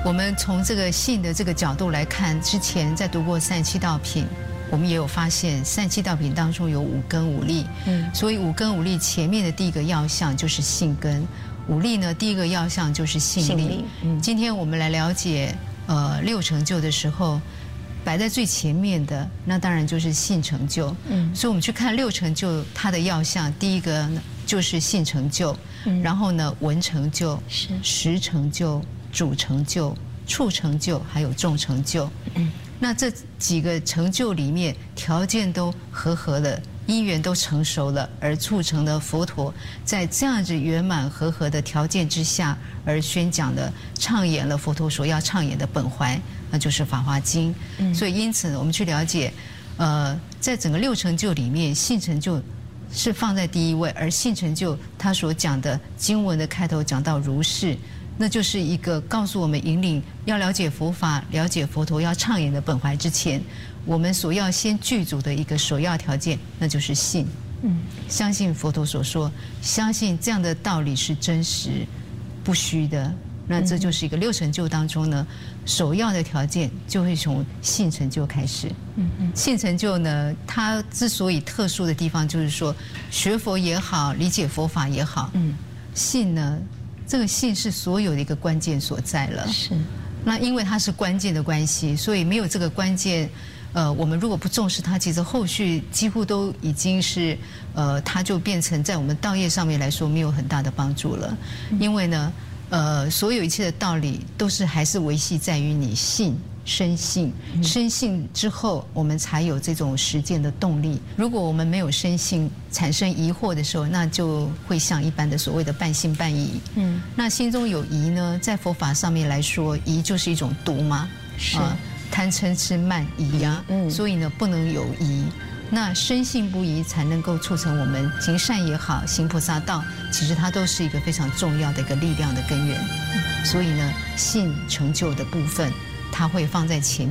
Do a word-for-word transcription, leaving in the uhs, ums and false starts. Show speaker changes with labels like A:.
A: 我们从这个信的这个角度来看，之前在读过三十七道品，我们也有发现三十七道品当中有五根五力，嗯，所以五根五力前面的第一个要项就是信根，五力呢第一个要项就是信力。信力嗯、今天我们来了解呃六成就的时候，摆在最前面的那当然就是信成就，嗯，所以我们去看六成就它的要项，第一个呢就是信成就，嗯，然后呢文成就、是实成就、主成就、处成就，还有众成就。嗯，那这几个成就里面，条件都合合了，因缘都成熟了，而促成了佛陀在这样子圆满和合的条件之下，而宣讲了、唱演了佛陀所要唱演的本怀，那就是《法华经》。嗯，所以因此我们去了解，呃，在整个六成就里面，信成就是放在第一位，而信成就他所讲的经文的开头讲到如是，那就是一个告诉我们引领要了解佛法、了解佛陀要唱演的本怀之前，我们所要先具足的一个首要条件，那就是信。嗯，相信佛陀所说，相信这样的道理是真实不虚的。那这就是一个六成就当中呢，首要的条件就会从信成就开始。嗯嗯，信成就呢，它之所以特殊的地方，就是说学佛也好，理解佛法也好，嗯，信呢，这个信是所有的一个关键所在了。是，那因为它是关键的关系，所以没有这个关键，呃，我们如果不重视它，其实后续几乎都已经是，呃，它就变成在我们道业上面来说没有很大的帮助了，因为呢。呃，所有一切的道理都是还是维系在于你信、深信，深信之后，我们才有这种实践的动力。如果我们没有深信，产生疑惑的时候，那就会像一般的所谓的半信半疑。嗯，那心中有疑呢，在佛法上面来说，疑就是一种毒嘛，是、呃、贪嗔痴慢疑呀、啊。嗯，所以呢，不能有疑。那深信不疑才能够促成我们行善也好，行菩萨道，其实它都是一个非常重要的一个力量的根源。所以呢，信成就的部分，它会放在前面。